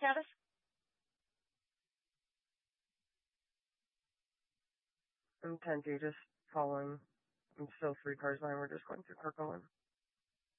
status? I'm 10 just following. I'm still 3 cars behind. We're just going through Kirkland.